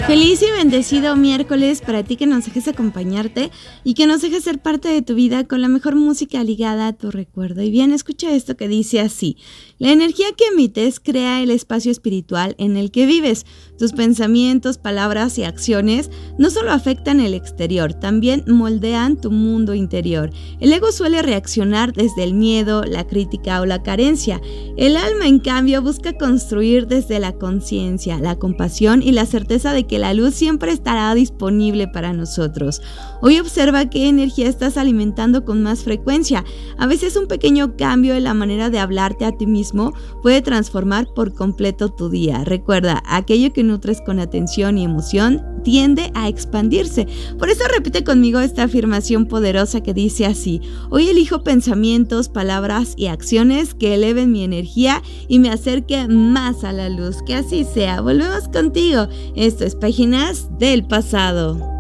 Feliz y bendecido miércoles para ti, que nos dejes acompañarte y que nos dejes ser parte de tu vida con la mejor música ligada a tu recuerdo. Y bien, escucha esto que dice así: la energía que emites crea el espacio espiritual en el que vives. Tus pensamientos, palabras y acciones no solo afectan el exterior, también moldean tu mundo interior. El ego suele reaccionar desde el miedo, la crítica o la carencia. El alma, en cambio, busca construir desde la conciencia, la compasión y la certeza de que la luz siempre estará disponible para nosotros. Hoy observa qué energía estás alimentando con más frecuencia. A veces un pequeño cambio en la manera de hablarte a ti mismo puede transformar por completo tu día. Recuerda, aquello que nutres con atención y emoción tiende a expandirse. Por eso repite conmigo esta afirmación poderosa que dice así: hoy elijo pensamientos, palabras y acciones que eleven mi energía y me acerquen más a la luz. Que así sea. Volvemos contigo. Esto es Páginas del Pasado.